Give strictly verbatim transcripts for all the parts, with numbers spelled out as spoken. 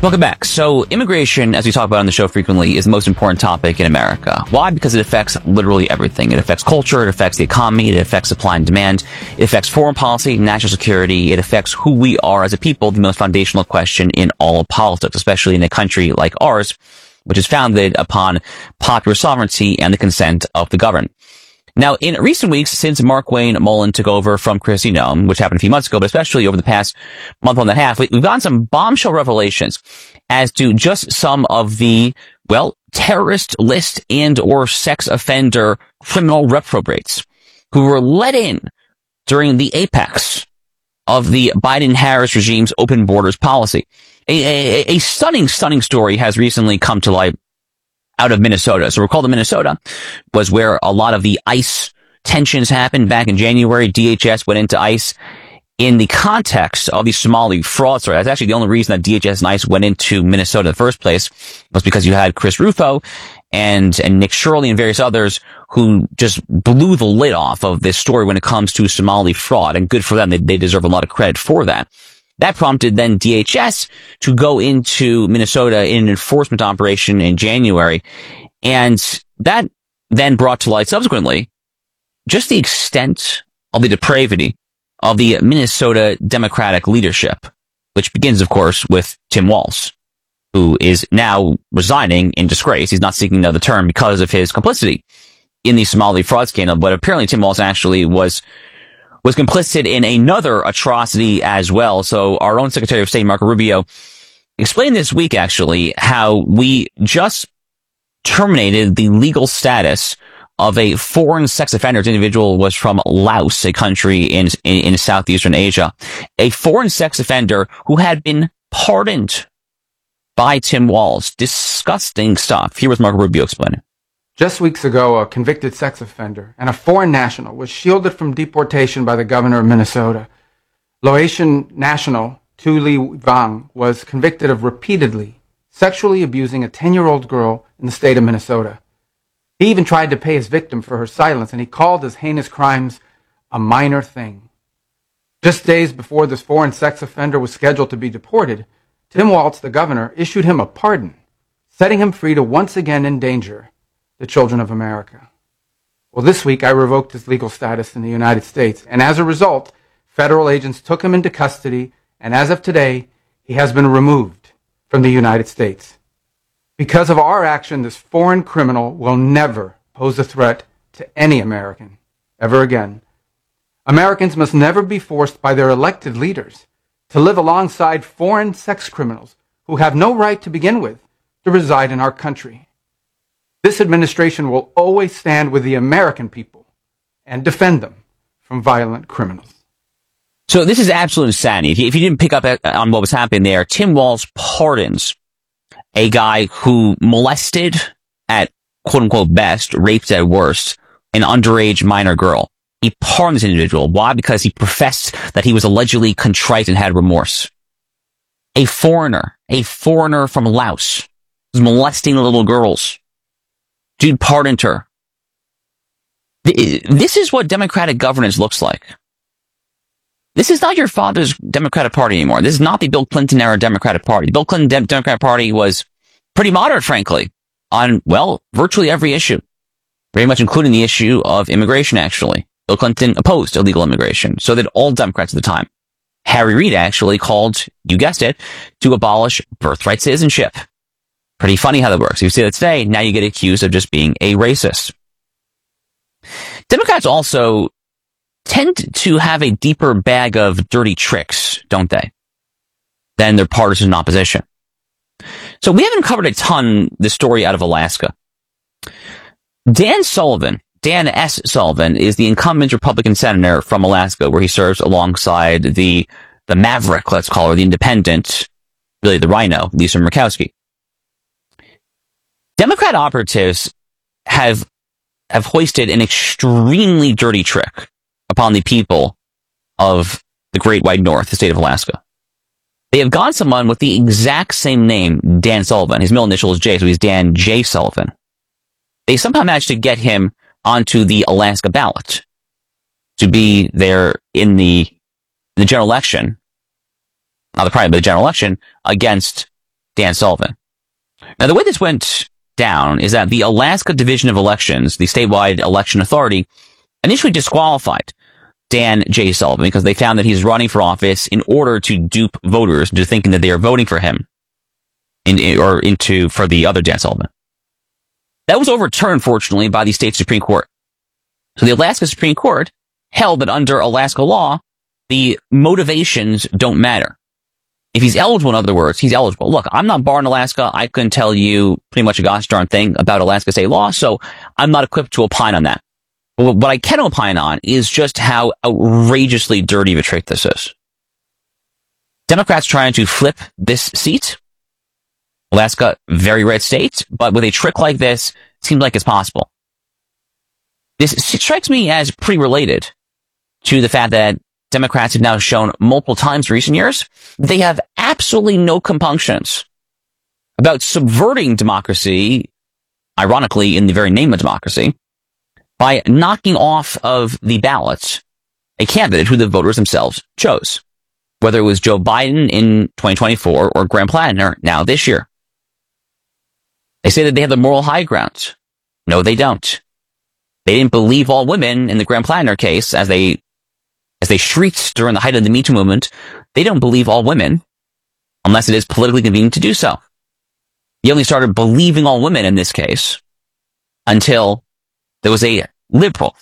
Welcome back. So immigration, as we talk about on the show frequently, is the most important topic in America. Why? Because it affects literally everything. It affects culture, it affects the economy, it affects supply and demand, it affects foreign policy, national security, it affects who we are as a people, the most foundational question in all of politics, especially in a country like ours, which is founded upon popular sovereignty and the consent of the governed. Now, in recent weeks, since Markwayne Mullin took over from Kristi Noem, which happened a few months ago, but especially over the past month and a half, we've gotten some bombshell revelations as to just some of the, well, terrorist list and or sex offender criminal reprobates who were let in during the apex of the Biden-Harris regime's open borders policy. A, a, a stunning, stunning story has recently come to light out of Minnesota. So recall that Minnesota was where a lot of the ICE tensions happened back in January. D H S went into ICE in the context of the Somali fraud story. That's actually the only reason that D H S and ICE went into Minnesota in the first place, was because you had Chris Rufo and, and Nick Shirley and various others who just blew the lid off of this story when it comes to Somali fraud. And good for them. They, they deserve a lot of credit for that. That prompted then D H S to go into Minnesota in an enforcement operation in January. And that then brought to light subsequently just the extent of the depravity of the Minnesota Democratic leadership, which begins, of course, with Tim Walz, who is now resigning in disgrace. He's not seeking another term because of his complicity in the Somali fraud scandal. But apparently Tim Walz actually was was complicit in another atrocity as well. So our own Secretary of State, Marco Rubio, explained this week, actually, how we just terminated the legal status of a foreign sex offender. This individual was from Laos, a country in, in, in Southeastern Asia. A foreign sex offender who had been pardoned by Tim Walz. Disgusting stuff. Here was Marco Rubio explaining. Just weeks ago, a convicted sex offender and a foreign national was shielded from deportation by the governor of Minnesota. Laotian national Tu Le Vang was convicted of repeatedly sexually abusing a ten-year-old girl in the state of Minnesota. He even tried to pay his victim for her silence, and he called his heinous crimes a minor thing. Just days before this foreign sex offender was scheduled to be deported, Tim Walz, the governor, issued him a pardon, setting him free to once again endanger the children of America. Well, this week I revoked his legal status in the United States, and as a result, federal agents took him into custody, and as of today, he has been removed from the United States. Because of our action, this foreign criminal will never pose a threat to any American ever again. Americans must never be forced by their elected leaders to live alongside foreign sex criminals who have no right to begin with to reside in our country. This administration will always stand with the American people and defend them from violent criminals. So this is absolute insanity. If you, if you didn't pick up on what was happening there, Tim Walz pardons a guy who molested at quote-unquote best, raped at worst, an underage minor girl. He pardoned this individual. Why? Because he professed that he was allegedly contrite and had remorse. A foreigner, a foreigner from Laos, was molesting little girls. Dude pardoned her. This is what democratic governance looks like. This is not your father's Democratic Party anymore. This is not the Bill Clinton era Democratic Party. The Bill Clinton Dem- Democratic Party was pretty moderate, frankly, on, well, virtually every issue. Very much including the issue of immigration, actually. Bill Clinton opposed illegal immigration. So did all Democrats at the time. Harry Reid actually called, you guessed it, to abolish birthright citizenship. Pretty funny how that works. If you say that today, now you get accused of just being a racist. Democrats also tend to have a deeper bag of dirty tricks, don't they, than their partisan opposition. So we haven't covered a ton the story out of Alaska. Dan Sullivan, Dan S. Sullivan, is the incumbent Republican senator from Alaska, where he serves alongside the the maverick, let's call her, the independent, really the rhino, Lisa Murkowski. Democrat operatives have have hoisted an extremely dirty trick upon the people of the Great White North, the state of Alaska. They have got someone with the exact same name, Dan Sullivan. His middle initial is J, so he's Dan J. Sullivan. They somehow managed to get him onto the Alaska ballot to be there in the, the general election, not the primary, but the general election against Dan Sullivan. Now, the way this went down is that the Alaska Division of Elections, the statewide election authority, initially disqualified Dan J. Sullivan because they found that he's running for office in order to dupe voters into thinking that they are voting for him in, or into for the other Dan Sullivan. That was overturned, fortunately, by the state Supreme Court. So the Alaska Supreme Court held that under Alaska law, the motivations don't matter. If he's eligible, in other words, he's eligible. Look, I'm not barred in Alaska. I couldn't tell you pretty much a gosh darn thing about Alaska state law, so I'm not equipped to opine on that. But what I can opine on is just how outrageously dirty of a trick this is. Democrats trying to flip this seat. Alaska, very red state, but with a trick like this, it seems like it's possible. This strikes me as pretty related to the fact that Democrats have now shown multiple times in recent years they have absolutely no compunctions about subverting democracy, ironically in the very name of democracy, by knocking off of the ballot a candidate who the voters themselves chose, whether it was Joe Biden in twenty twenty-four or Graham Plattner now this year. They say that they have the moral high ground. No, they don't. They didn't believe all women in the Graham Plattner case as they as they shrieked during the height of the Me Too movement. They don't believe all women unless it is politically convenient to do so. They only started believing all women in this case until there was a liberal,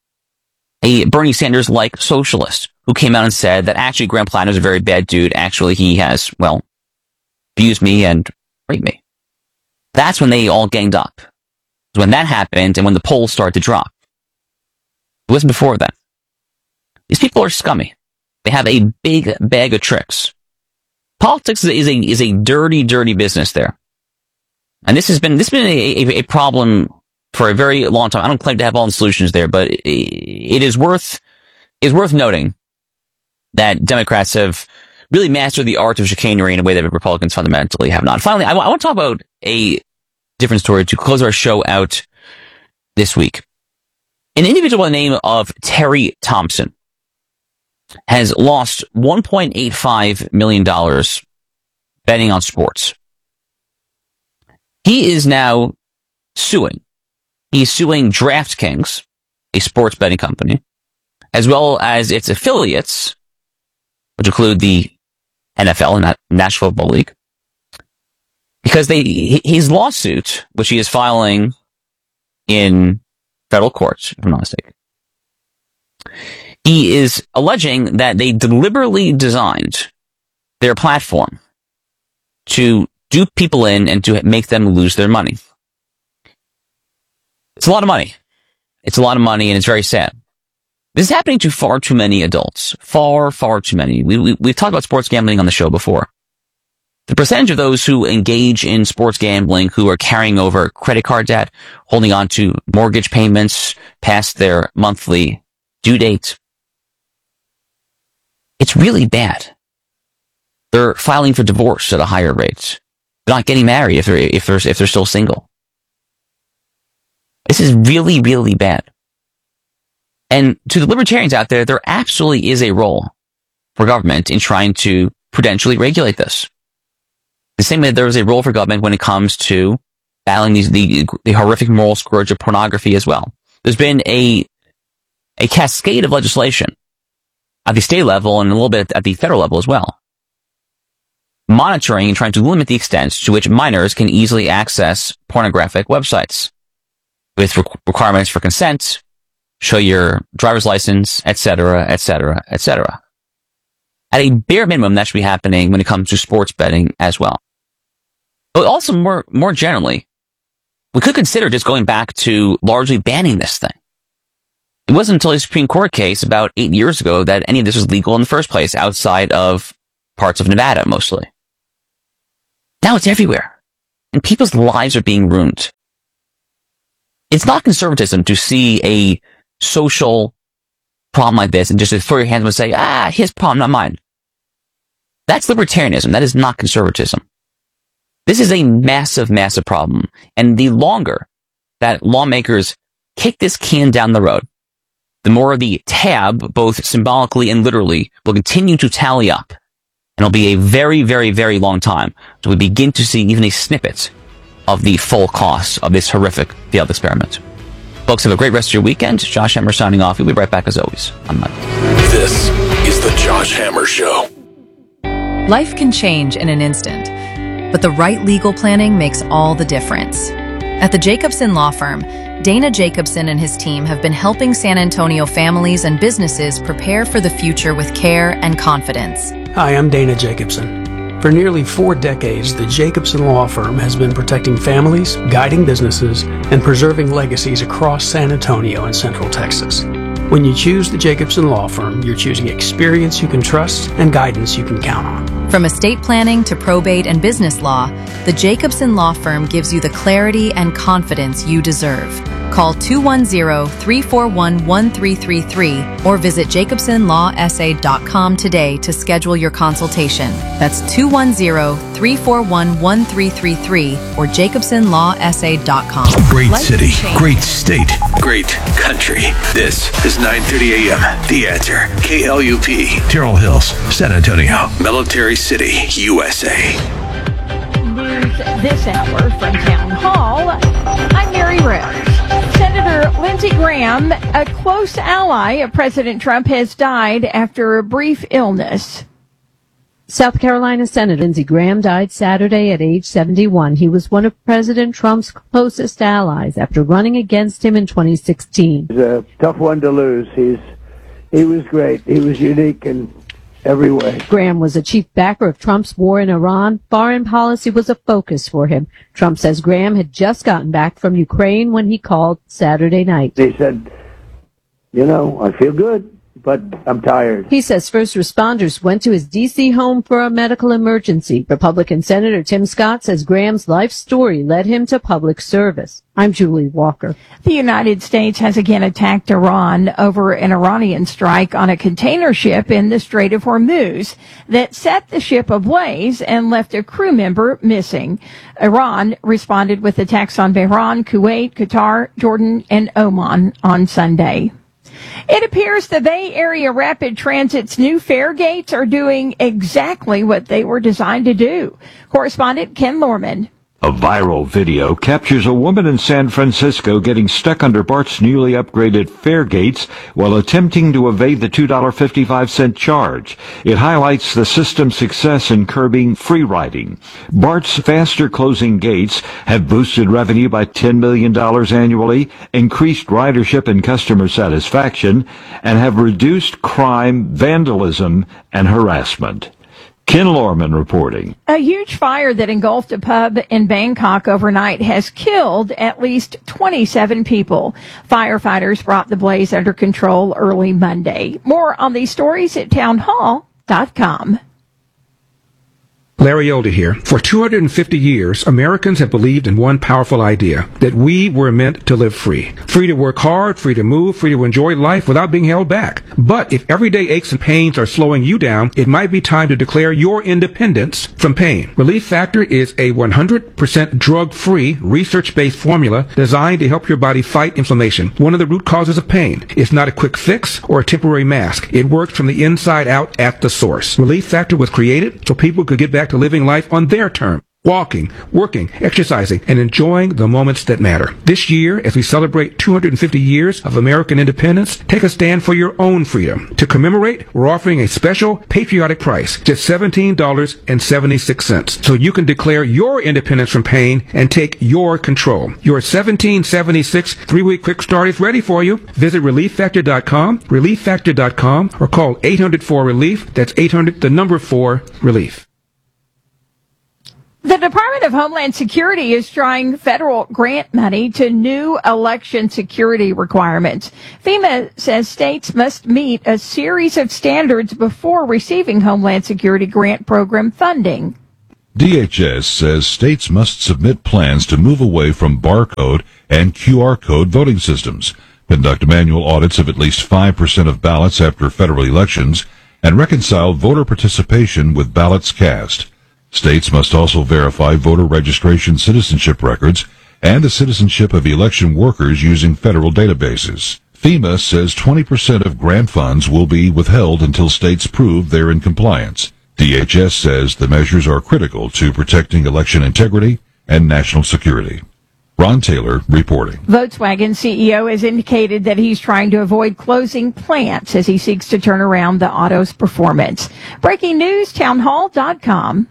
a Bernie Sanders-like socialist who came out and said that actually Graham Plattner is a very bad dude. Actually, he has, well, abused me and raped me. That's when they all ganged up. When that happened and when the polls started to drop. It wasn't before then. These people are scummy. They have a big bag of tricks. Politics is a is a dirty, dirty business there. And this has been this has been a, a, a problem for a very long time. I don't claim to have all the solutions there, but it, it is worth it is worth noting that Democrats have really mastered the art of chicanery in a way that Republicans fundamentally have not. Finally, I, w- I want to talk about a different story to close our show out this week. An individual by the name of Terry Thompson has lost one point eight five million dollars betting on sports. He is now suing. He's suing DraftKings, a sports betting company, as well as its affiliates, which include the N F L and National Football League, because they his lawsuit, which he is filing in federal courts, if I'm not mistaken, he is alleging that they deliberately designed their platform to dupe people in and to make them lose their money. It's a lot of money. It's a lot of money, and it's very sad. This is happening to far too many adults. Far, far too many. We, we, we've talked about sports gambling on the show before. The percentage of those who engage in sports gambling, who are carrying over credit card debt, holding on to mortgage payments past their monthly due date, it's really bad. They're filing for divorce at a higher rate. They're not getting married if they're, if they're, if they're still single. This is really, really bad. And to the libertarians out there, there absolutely is a role for government in trying to prudentially regulate this. The same way there is a role for government when it comes to battling these, the, the horrific moral scourge of pornography as well. There's been a, a cascade of legislation at the state level and a little bit at the federal level as well, monitoring and trying to limit the extent to which minors can easily access pornographic websites with re- requirements for consent, show your driver's license, et cetera, et cetera, et cetera. At a bare minimum, that should be happening when it comes to sports betting as well. But also more, more generally, we could consider just going back to largely banning this thing. It wasn't until a Supreme Court case about eight years ago that any of this was legal in the first place, outside of parts of Nevada, mostly. Now it's everywhere, and people's lives are being ruined. It's not conservatism to see a social problem like this and just to throw your hands up and say, ah, his problem, not mine. That's libertarianism. That is not conservatism. This is a massive, massive problem. And the longer that lawmakers kick this can down the road, the more the tab, both symbolically and literally, will continue to tally up. And it'll be a very, very, very long time until we begin to see even a snippet of the full cost of this horrific failed experiment. Folks, have a great rest of your weekend. Josh Hammer signing off. We'll be right back as always on Monday. This is the Josh Hammer Show. Life can change in an instant, but the right legal planning makes all the difference. At the Jacobson Law Firm, Dana Jacobson and his team have been helping San Antonio families and businesses prepare for the future with care and confidence. Hi, I'm Dana Jacobson. For nearly four decades, the Jacobson Law Firm has been protecting families, guiding businesses, and preserving legacies across San Antonio and Central Texas. When you choose the Jacobson Law Firm, you're choosing experience you can trust and guidance you can count on. From estate planning to probate and business law, the Jacobson Law Firm gives you the clarity and confidence you deserve. Call two one zero, three four one, one three three three or visit jacobson law s a dot com today to schedule your consultation. That's two one zero, three four one, one three three three or jacobson law s a dot com. Great city, great state, great country. This is nine thirty a.m. The Answer. K L U P, Terrell Hills, San Antonio, Military City, U S A. News this hour from Town Hall. I'm Mary Rose. Senator Lindsey Graham, a close ally of President Trump, has died after a brief illness. South Carolina Senator Lindsey Graham died Saturday at age seventy-one. He was one of President Trump's closest allies after running against him in twenty sixteen. He's a tough one to lose. He's he was great. He was unique in every way. Graham was a chief backer of Trump's war in Iran. Foreign policy was a focus for him. Trump says Graham had just gotten back from Ukraine when he called Saturday night. He said, you know, I feel good, but I'm tired. He says first responders went to his D C home for a medical emergency. Republican Senator Tim Scott says Graham's life story led him to public service. I'm Julie Walker. The United States has again attacked Iran over an Iranian strike on a container ship in the Strait of Hormuz that set the ship ablaze and left a crew member missing. Iran responded with attacks on Bahrain, Kuwait, Qatar, Jordan, and Oman on Sunday. It appears the Bay Area Rapid Transit's new fare gates are doing exactly what they were designed to do. Correspondent Ken Lorman. A viral video captures a woman in San Francisco getting stuck under BART's newly upgraded fare gates while attempting to evade the two dollars and fifty-five cents charge. It highlights the system's success in curbing free riding. BART's faster closing gates have boosted revenue by ten million dollars annually, increased ridership and customer satisfaction, and have reduced crime, vandalism, and harassment. Ken Lorman reporting. A huge fire that engulfed a pub in Bangkok overnight has killed at least twenty-seven people. Firefighters brought the blaze under control early Monday. More on these stories at townhall dot com. Larry Elder here. For two hundred fifty years, Americans have believed in one powerful idea, that we were meant to live free. Free to work hard, free to move, free to enjoy life without being held back. But if everyday aches and pains are slowing you down, it might be time to declare your independence from pain. Relief Factor is a one hundred percent drug-free, research-based formula designed to help your body fight inflammation, one of the root causes of pain. It's not a quick fix or a temporary mask. It works from the inside out at the source. Relief Factor was created so people could get back to living life on their terms. Walking, working, exercising, and enjoying the moments that matter. This year, as we celebrate two hundred fifty years of American independence, take a stand for your own freedom. To commemorate, we're offering a special patriotic price, just seventeen dollars and seventy-six cents, so you can declare your independence from pain and take your control. Your seventeen seventy-six three-week quick start is ready for you. Visit relief factor dot com, relief factor dot com, or call eight hundred four relief. That's eight hundred, the number four, relief. The Department of Homeland Security is trying federal grant money to new election security requirements. FEMA says states must meet a series of standards before receiving Homeland Security grant program funding. D H S says states must submit plans to move away from barcode and Q R code voting systems, conduct manual audits of at least five percent of ballots after federal elections, and reconcile voter participation with ballots cast. States must also verify voter registration citizenship records and the citizenship of election workers using federal databases. FEMA says twenty percent of grant funds will be withheld until states prove they're in compliance. D H S says the measures are critical to protecting election integrity and national security. Ron Taylor reporting. Volkswagen C E O has indicated that he's trying to avoid closing plants as he seeks to turn around the auto's performance. Breaking news, townhall dot com.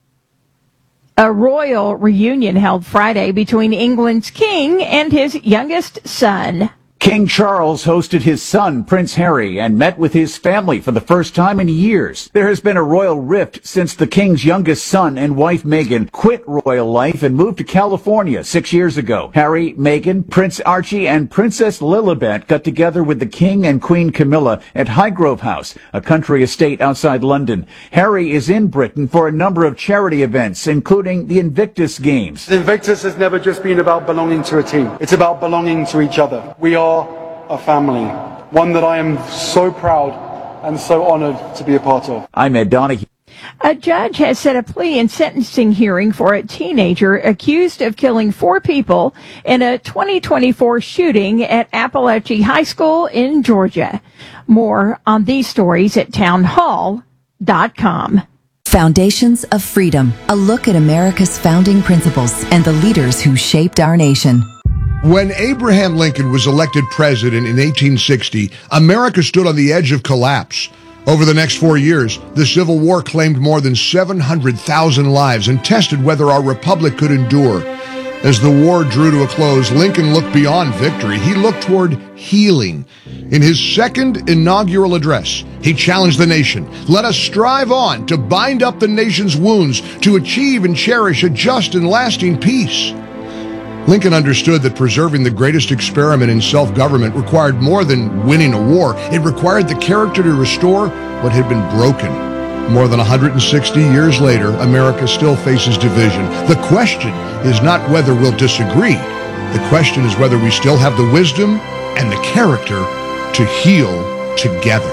A royal reunion held Friday between England's king and his youngest son. King Charles hosted his son, Prince Harry, and met with his family for the first time in years. There has been a royal rift since the king's youngest son and wife, Meghan, quit royal life and moved to California six years ago. Harry, Meghan, Prince Archie, and Princess Lilibet got together with the king and Queen Camilla at Highgrove House, a country estate outside London. Harry is in Britain for a number of charity events, including the Invictus Games. The Invictus has never just been about belonging to a team. It's about belonging to each other. We are a family, one that I am so proud and so honored to be a part of. I'm Ed Donahue. A judge has set a plea and sentencing hearing for a teenager accused of killing four people in a twenty twenty-four shooting at Appalachia High School in Georgia. More on these stories at townhall dot com. Foundations of Freedom, a look at America's founding principles and the leaders who shaped our nation. When Abraham Lincoln was elected president in eighteen sixty, America stood on the edge of collapse. Over the next four years, the Civil War claimed more than seven hundred thousand lives and tested whether our republic could endure. As the war drew to a close, Lincoln looked beyond victory. He looked toward healing. In his second inaugural address, he challenged the nation. Let us strive on to bind up the nation's wounds, to achieve and cherish a just and lasting peace. Lincoln understood that preserving the greatest experiment in self-government required more than winning a war. It required the character to restore what had been broken. More than one hundred sixty years later, America still faces division. The question is not whether we'll disagree. The question is whether we still have the wisdom and the character to heal together.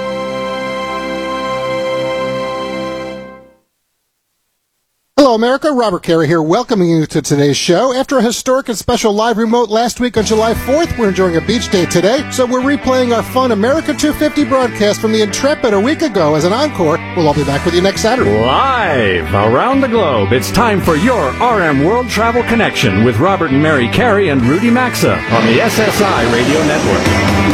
Hello, America. Robert Carey here, welcoming you to today's show. After a historic and special live remote last week on July fourth, we're enjoying a beach day today, so we're replaying our fun America two fifty broadcast from the Intrepid a week ago as an encore. We'll all be back with you next Saturday. Live around the globe, it's time for your R M World Travel Connection with Robert and Mary Carey and Rudy Maxa on the S S I Radio Network.